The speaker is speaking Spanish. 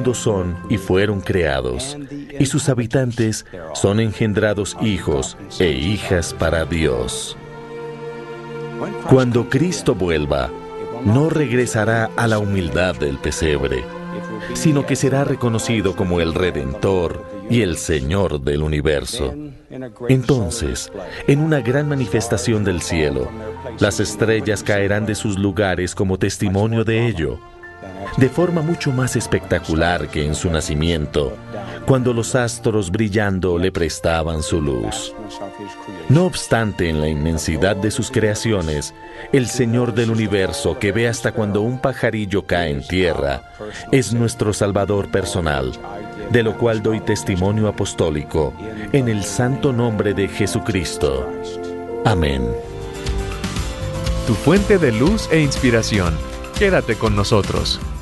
mundo son y fueron creados, y sus habitantes son engendrados hijos e hijas para Dios. Cuando Cristo vuelva, no regresará a la humildad del pesebre, sino que será reconocido como el Redentor y el Señor del universo. Entonces, en una gran manifestación del cielo, las estrellas caerán de sus lugares como testimonio de ello, de forma mucho más espectacular que en su nacimiento, cuando los astros brillando le prestaban su luz. No obstante, en la inmensidad de sus creaciones, el Señor del universo, que ve hasta cuando un pajarillo cae en tierra, es nuestro Salvador personal, de lo cual doy testimonio apostólico, en el santo nombre de Jesucristo. Amén. Tu fuente de luz e inspiración. Quédate con nosotros.